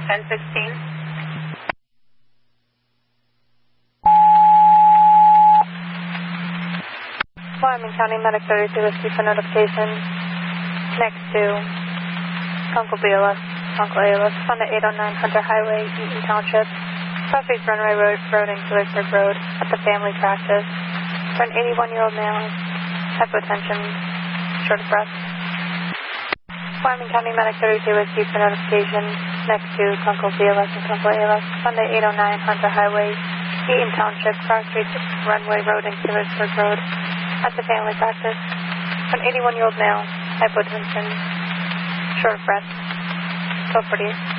1016. Wyoming County Medic 32 Whiskey for notification. Next to Uncle BLS, Uncle ALS, on the 809 Hunter Highway, Eaton Township. Southeast Runway Road into Vicksburg Road at the family practice for an 81-year-old male, hypotension, short of breath. Wyoming County Medic 32 Whiskey for notification. Next to Uncle BLS and Uncle ALS, on the 809 Hunter Highway, Eaton Township, Southeast Runway Road into Vicksburg Road at the family practice for an 81-year-old male, hypotension, short of breath, 1248.